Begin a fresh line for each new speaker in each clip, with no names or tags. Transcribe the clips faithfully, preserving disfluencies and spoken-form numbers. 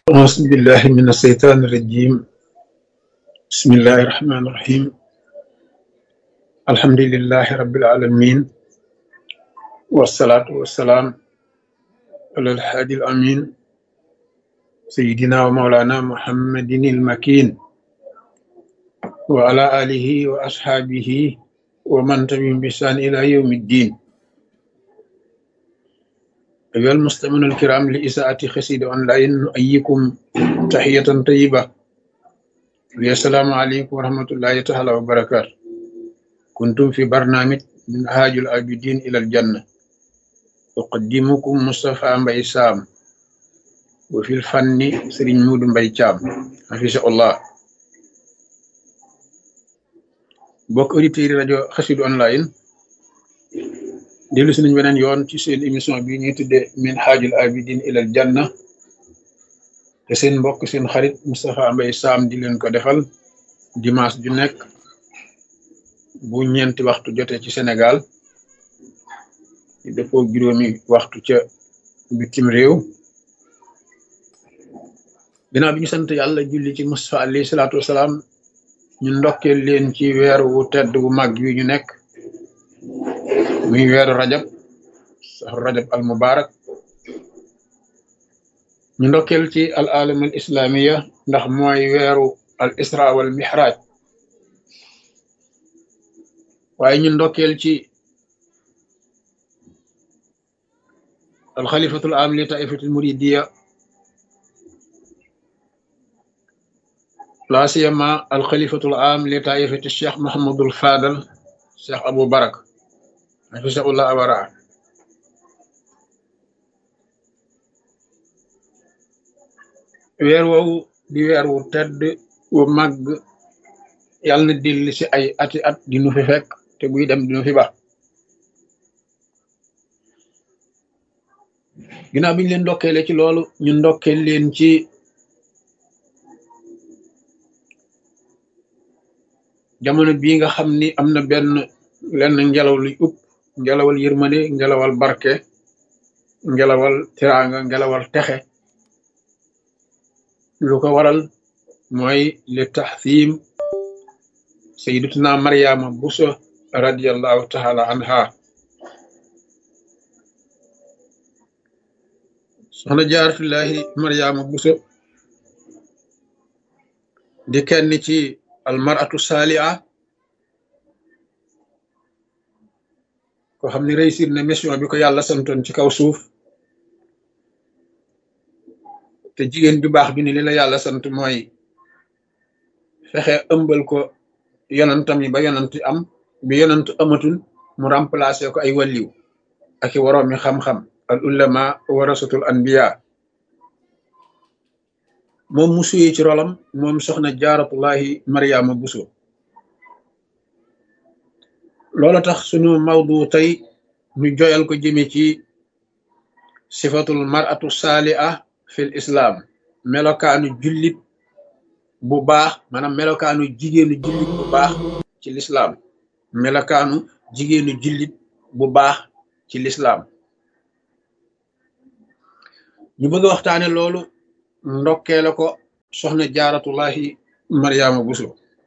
أعوذ بالله من الشيطان الرجيم. بسم الله الرحمن الرحيم. الحمد لله رب العالمين، والصلاة والسلام على الهادي الأمين سيدنا ومولانا محمد المكين وعلى آله وأصحابه ومن تبعهم بإحسان إلى يوم الدين. أيها المستمعون الكرام لإذاعة قصيدة أونلاين، نؤيكم تحية طيبة. السلام عليكم ورحمة الله تعالى وبركاته. كنتم في برنامج منهاج العابدين إلى الجنة، أقدمكم مصطفى مباي سام، وفي الفن سرين مود مباي تام حفظه الله. bokk auditeurs yi rajo Xassida online dellu si nañ beneen yoon ci seen émission bi ñuy tuddee minhajul abidin ilal janna, te seen mbokk seen xarit Moustapha Mbaye Sam di leen ko defal dimanche ju nekk bu ñeenti waxtu jotee ci Sénégal, di dëppoo juróomi waxtu ca bitim réew. ginnaaw bi ñu sant yàlla julli ci Mustafa alayhi salaatu wasalaam, ñu ndokkeel leen ci weeru wu tedd wu mag wi ñu nekk, muy weeru rajab, saxru rajab al mubarak. ñu ndokkeel ci al alam al islamiya ndax mooy weeru al isra wal mihraj, waaye ñu ndokkeel ci al xalifatul am li taifatul muridiya, la siyama al xalifatul am li taifati cheikh Mahamadul Fadal, cheikh Abou Barak hafisahullah awara. weer woowu di weer wu tedd wu màgg, yàlla na dellu si ay ati at di nu fi fekk, te buy dem di nu fi ba. ginnaaw bi ñu leen ndokkeele ci loolu, ñu ndokkeel leen ci jamono bii nga xam ni am na benn lenn ngelaw luy upp, ngelawal yërmande, ngelawal barke, ngelawal tiraanga, ngelawal texe. lu ko waral mooy li taxsiim sayyidatuna Mariama Buso radiyallahu taala anha. soxna jaaratullahi Mariama Buso di kenn ci almaratu saaliha, ko xam ne réussir na mission bi ko yàlla santoon ci kaw suuf. te jigéen ju baax bi ni li la yàlla sant mooy fexe ëmbal ko yonantam yi ba yonant am, bi yonant amatul mu remplacer ko ay wàlliw ak i waroom mi xam-xam, al ulama warasatul anbiya. moom mu suyee ci rolam, moom soxna jaaratullahi Mariama Buso. loola tax sunu mawdu tey ñu joyal ko jëme ci sifatul mar'atu saaliha fil islam, melokaanu jullit bu baax, maanaam melokaanu jigéenu jullit bu baax ci lislaam, melokaanu jigéenu jullit bu baax ci lislaam. ñu bëgg a waxtaane loolu, ndokkee la ko soxna jaaratullahi Mariama Buso.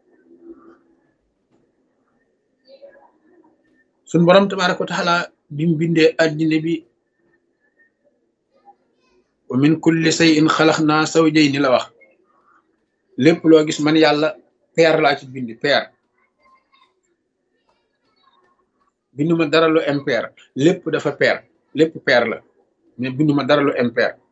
sun borom tabaraka wa taala bi mu bindee addina bi, wa min kulli shay'in xalaqnaa zawjayni la wax. lépp loo gis man yàlla peer laa ci bindi, peer. binduma dara lu impair, lépp dafa peer, lépp peer la, mais binduma dara lu impair.